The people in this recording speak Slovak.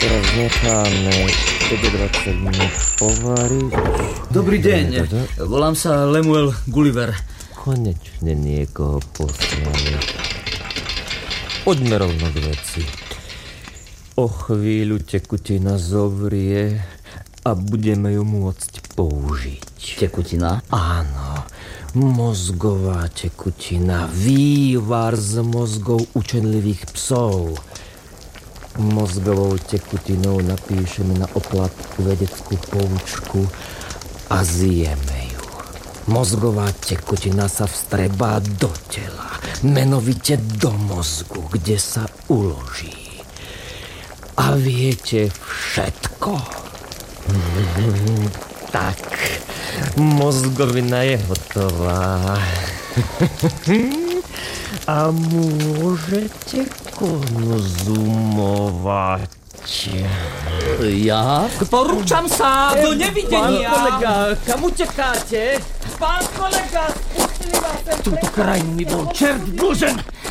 Teraz necháme 20 minút povariť. Dobrý deň, volám sa Lemuel Gulliver. Konečne niekoho poslali. Poďme rovno k veci. O chvíľu tekutina zovrie a budeme ju môcť použiť. Tekutina? Áno, mozgová tekutina, vývar z mozgov učenlivých psov. Mozgovou tekutinou napíšeme na oplatku vedeckú poučku a zjeme ju. Mozgová tekutina sa vstrebá do tela, menovite do mozgu, kde sa uloží. A viete všetko. Tak, mozgovina je hotová. A môžete konzumovať. Ja? Porúčam sa do nevidenia. Pán kolega, kam utekáte? Pán kolega, spustili vás sem. Túto krajinu mi bol čert dlžen.